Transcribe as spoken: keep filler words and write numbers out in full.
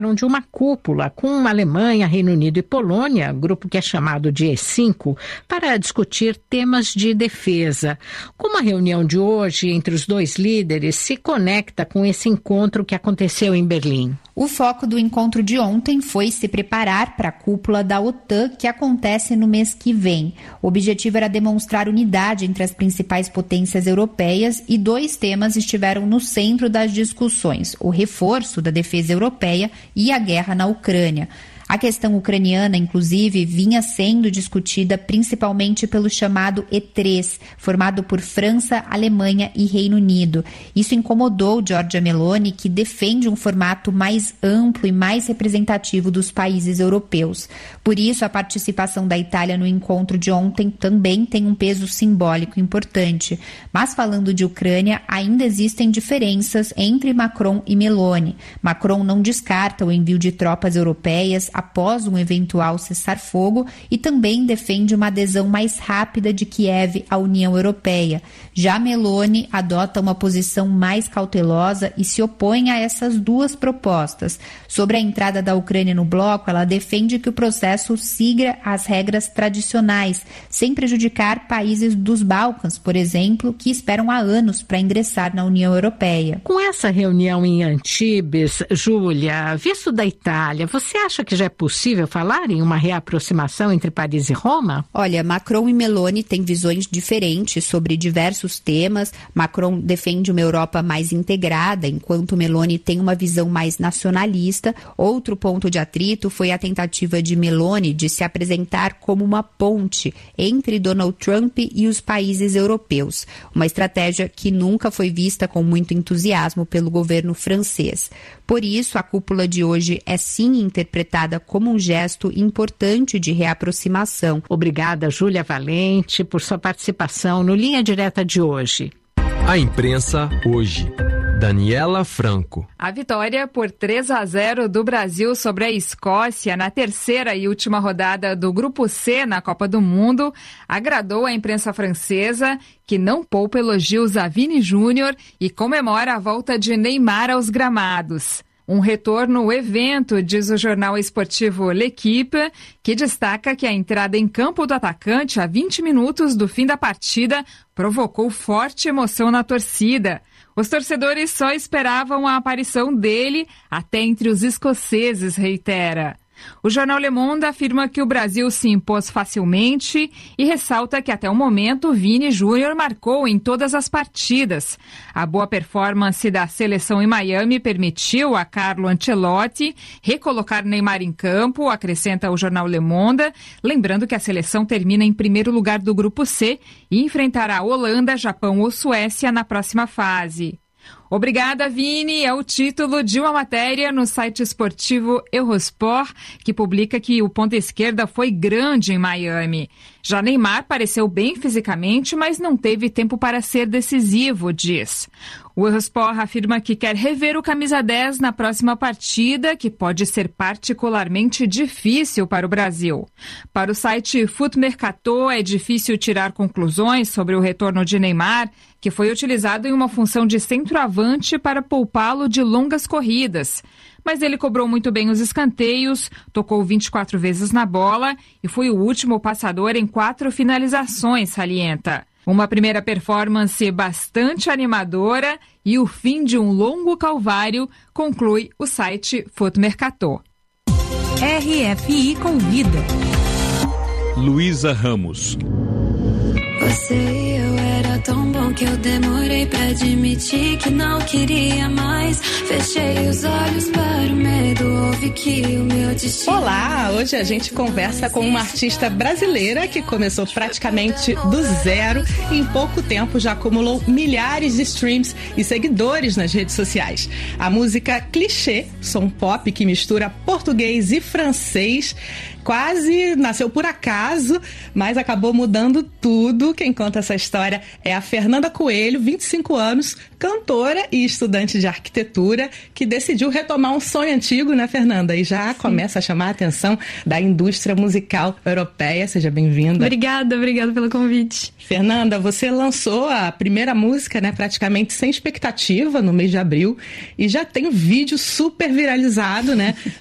de uma cúpula com Alemanha, Reino Unido e Polônia, grupo que é chamado de E cinco, para discutir temas de defesa. Como a reunião de hoje entre os dois líderes se conecta com esse encontro que aconteceu em Berlim? O foco do encontro de ontem foi se preparar para a cúpula da OTAN que acontece no mês que vem. O objetivo era demonstrar unidade entre as principais potências europeias e dois temas estiveram no centro das discussões: o reforço da defesa europeia e a guerra na Ucrânia. A questão ucraniana, inclusive, vinha sendo discutida principalmente pelo chamado E três, formado por França, Alemanha e Reino Unido. Isso incomodou Giorgia Meloni, que defende um formato mais amplo e mais representativo dos países europeus. Por isso, a participação da Itália no encontro de ontem também tem um peso simbólico importante. Mas falando de Ucrânia, ainda existem diferenças entre Macron e Meloni. Macron não descarta o envio de tropas europeias após um eventual cessar-fogo e também defende uma adesão mais rápida de Kiev à União Europeia. Já Meloni adota uma posição mais cautelosa e se opõe a essas duas propostas. Sobre a entrada da Ucrânia no bloco, ela defende que o processo siga as regras tradicionais, sem prejudicar países dos Balcãs, por exemplo, que esperam há anos para ingressar na União Europeia. Com essa reunião em Antibes, Júlia, visto da Itália, você acha que já é possível falar em uma reaproximação entre Paris e Roma? Olha, Macron e Meloni têm visões diferentes sobre diversos temas. Macron defende uma Europa mais integrada, enquanto Meloni tem uma visão mais nacionalista. Outro ponto de atrito foi a tentativa de Meloni de se apresentar como uma ponte entre Donald Trump e os países europeus, uma estratégia que nunca foi vista com muito entusiasmo pelo governo francês. Por isso, a cúpula de hoje é sim interpretada como um gesto importante de reaproximação. Obrigada, Júlia Valente, por sua participação no Linha Direta de hoje. A imprensa hoje. Daniela Franco. A vitória por três a zero do Brasil sobre a Escócia na terceira e última rodada do Grupo C na Copa do Mundo agradou a imprensa francesa, que não poupa elogios a Vini Júnior e comemora a volta de Neymar aos gramados. Um retorno evento, diz o jornal esportivo L'Équipe, que destaca que a entrada em campo do atacante a vinte minutos do fim da partida provocou forte emoção na torcida. Os torcedores só esperavam a aparição dele até entre os escoceses, reitera. O jornal Le Monde afirma que o Brasil se impôs facilmente e ressalta que até o momento Vini Júnior marcou em todas as partidas. A boa performance da seleção em Miami permitiu a Carlo Ancelotti recolocar Neymar em campo, acrescenta o jornal Le Monde, lembrando que a seleção termina em primeiro lugar do Grupo C e enfrentará Holanda, Japão ou Suécia na próxima fase. Obrigada, Vini, é o título de uma matéria no site esportivo Eurosport, que publica que o ponta esquerda foi grande em Miami. Já Neymar pareceu bem fisicamente, mas não teve tempo para ser decisivo, diz. O Eurosport afirma que quer rever o camisa dez na próxima partida, que pode ser particularmente difícil para o Brasil. Para o site Foot Mercato, é difícil tirar conclusões sobre o retorno de Neymar, que foi utilizado em uma função de centroavante para poupá-lo de longas corridas. Mas ele cobrou muito bem os escanteios, tocou vinte e quatro vezes na bola e foi o último passador em quatro finalizações, salienta. Uma primeira performance bastante animadora e o fim de um longo calvário, conclui o site Foot Mercato. R F I Convida. Luísa Ramos. Você e eu era tão bom que eu demorei pra admitir que não queria mais. Fechei os olhos para o medo, ouvi que o meu destino... Olá, hoje a gente conversa com uma artista brasileira que começou praticamente do zero e em pouco tempo já acumulou milhares de streams e seguidores nas redes sociais. A música Clichê, som pop que mistura português e francês, quase nasceu por acaso, mas acabou mudando tudo. Quem conta essa história é a Fernanda Coelho, vinte e cinco anos, cantora e estudante de arquitetura, que decidiu retomar um sonho antigo, né, Fernanda? Fernanda, e já Sim. começa a chamar a atenção da indústria musical europeia. Seja bem-vinda. Obrigada, obrigada pelo convite. Fernanda, você lançou a primeira música, né, praticamente sem expectativa, no mês de abril, e já tem um vídeo super viralizado, né,